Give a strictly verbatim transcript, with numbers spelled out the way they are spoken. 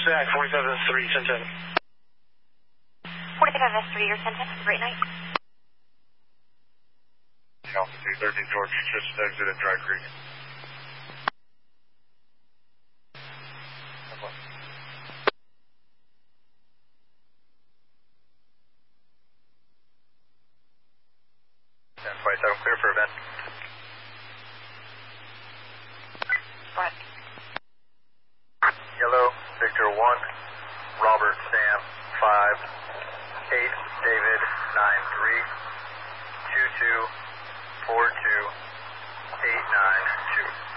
Zach, forty-seven three, ten ten. forty-five S three, you're ten ten. Great night. Alpha two thirteen, George, just exited Dry Creek. ten twenty-seven, clear for event. Right. Yellow, Victor one, Robert, Sam, five, eight, David, nine three, two two, four two, eight nine two.